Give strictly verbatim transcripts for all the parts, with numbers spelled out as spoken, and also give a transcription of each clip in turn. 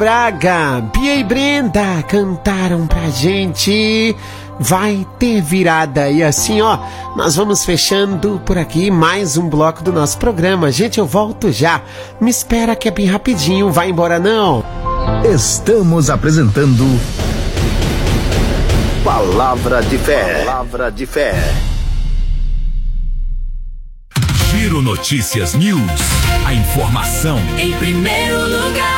Braga, Bia e Brenda cantaram pra gente Vai Ter Virada. E assim, ó, nós vamos fechando por aqui mais um bloco do nosso programa. Gente, eu volto já. Me espera que é bem rapidinho, vai embora não. Estamos apresentando Palavra de Fé. Palavra de Fé. Giro Notícias News. A informação em primeiro lugar.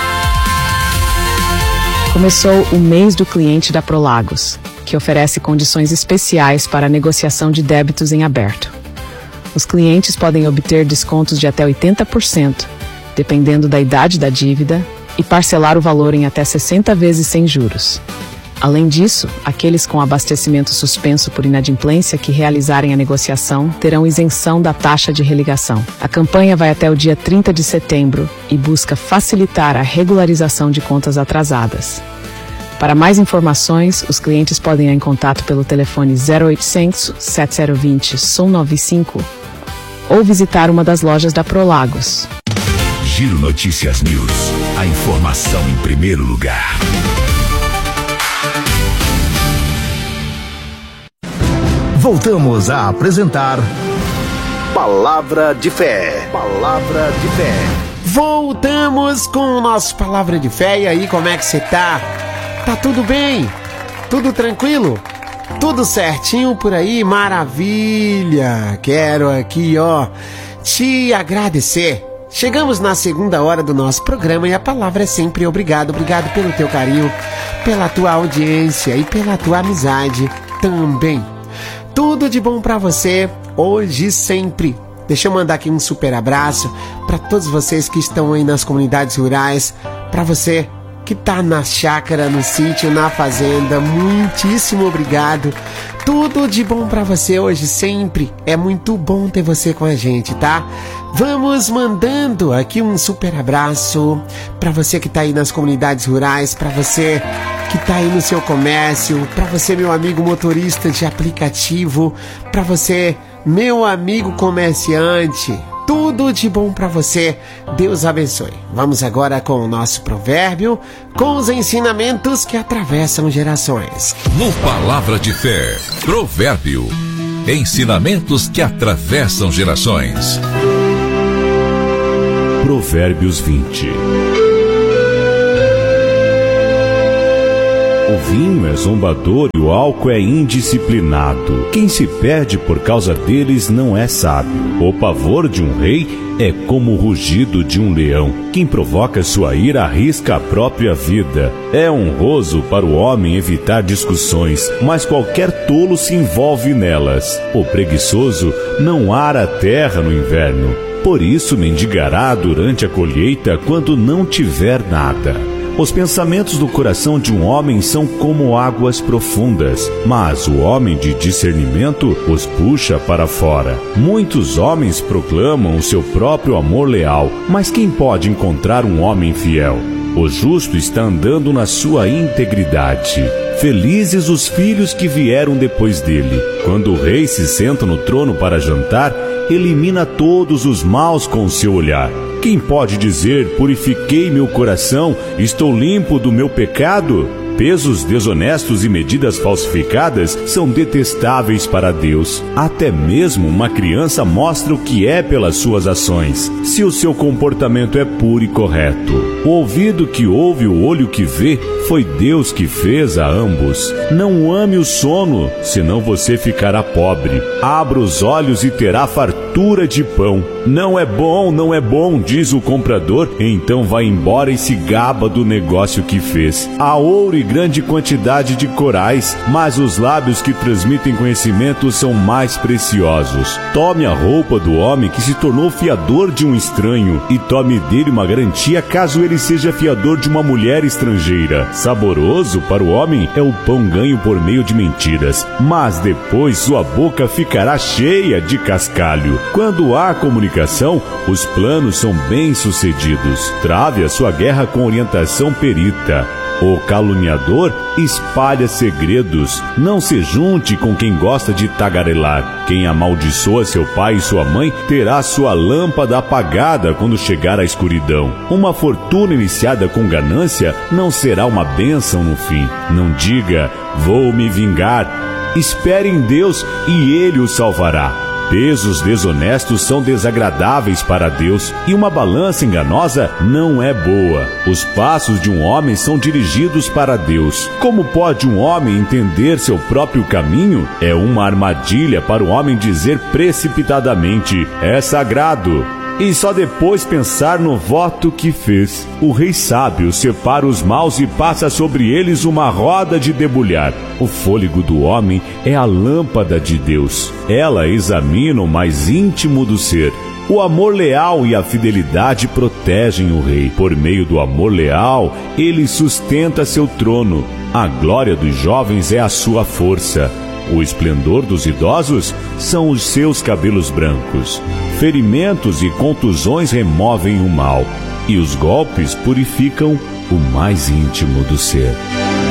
Começou o mês do cliente da Prolagos, que oferece condições especiais para a negociação de débitos em aberto. Os clientes podem obter descontos de até oitenta por cento, dependendo da idade da dívida, e parcelar o valor em até sessenta vezes sem juros. Além disso, aqueles com abastecimento suspenso por inadimplência que realizarem a negociação terão isenção da taxa de religação. A campanha vai até o dia trinta de setembro e busca facilitar a regularização de contas atrasadas. Para mais informações, os clientes podem ir em contato pelo telefone zero oitocentos, sete zero dois zero, nove cinco ou visitar uma das lojas da Prolagos. Giro Notícias News. A informação em primeiro lugar. Voltamos a apresentar Palavra de Fé. Palavra de Fé. Voltamos com o nosso Palavra de Fé. E aí, como é que você tá? Tá tudo bem? Tudo tranquilo? Tudo certinho por aí? Maravilha! Quero aqui, ó, te agradecer. Chegamos na segunda hora do nosso programa e a palavra é sempre obrigado. Obrigado pelo teu carinho, pela tua audiência e pela tua amizade também. Tudo de bom pra você, hoje e sempre. Deixa eu mandar aqui um super abraço para todos vocês que estão aí nas comunidades rurais, para você que tá na chácara, no sítio, na fazenda, muitíssimo obrigado. Tudo de bom pra você hoje e sempre. É muito bom ter você com a gente, tá? Vamos mandando aqui um super abraço pra você que tá aí nas comunidades rurais, pra você que tá aí no seu comércio, pra você, meu amigo motorista de aplicativo, pra você, meu amigo comerciante. Tudo de bom pra você. Deus abençoe. Vamos agora com o nosso provérbio, com os ensinamentos que atravessam gerações. No Palavra de Fé, provérbio. Ensinamentos que atravessam gerações. Provérbios vinte. O vinho é zombador e o álcool é indisciplinado. Quem se perde por causa deles não é sábio. O pavor de um rei é como o rugido de um leão. Quem provoca sua ira arrisca a própria vida. É honroso para o homem evitar discussões, mas qualquer tolo se envolve nelas. O preguiçoso não ara a terra no inverno. Por isso mendigará durante a colheita quando não tiver nada. Os pensamentos do coração de um homem são como águas profundas, mas o homem de discernimento os puxa para fora. Muitos homens proclamam o seu próprio amor leal, mas quem pode encontrar um homem fiel? O justo está andando na sua integridade. Felizes os filhos que vieram depois dele. Quando o rei se senta no trono para jantar, elimina todos os maus com o seu olhar. Quem pode dizer, purifiquei meu coração, estou limpo do meu pecado? Pesos desonestos e medidas falsificadas são detestáveis para Deus. Até mesmo uma criança mostra o que é pelas suas ações, se o seu comportamento é puro e correto. O ouvido que ouve, o olho que vê, foi Deus que fez a ambos. Não ame o sono, senão você ficará pobre. Abra os olhos e terá fartura de pão. Não é bom, não é bom, diz o comprador, então vai embora e se gaba do negócio que fez. Há ouro e grande quantidade de corais, mas os lábios que transmitem conhecimento são mais preciosos. Tome a roupa do homem que se tornou fiador de um estranho e tome dele uma garantia caso ele seja fiador de uma mulher estrangeira. Saboroso para o homem é o pão ganho por meio de mentiras, mas depois sua boca ficará cheia de cascalho. Quando há comunicação, os planos são bem-sucedidos. Trave a sua guerra com orientação perita. O caluniador espalha segredos. Não se junte com quem gosta de tagarelar. Quem amaldiçoa seu pai e sua mãe terá sua lâmpada apagada quando chegar à escuridão. Uma fortuna iniciada com ganância não será uma bênção no fim. Não diga, vou me vingar. Espere em Deus e Ele o salvará. Pesos desonestos são desagradáveis para Deus e uma balança enganosa não é boa. Os passos de um homem são dirigidos para Deus. Como pode um homem entender seu próprio caminho? É uma armadilha para o homem dizer precipitadamente, é sagrado, e só depois pensar no voto que fez. O rei sábio separa os maus e passa sobre eles uma roda de debulhar. O fôlego do homem é a lâmpada de Deus. Ela examina o mais íntimo do ser. O amor leal e a fidelidade protegem o rei. Por meio do amor leal, ele sustenta seu trono. A glória dos jovens é a sua força. O esplendor dos idosos são os seus cabelos brancos. Ferimentos e contusões removem o mal, e os golpes purificam o mais íntimo do ser.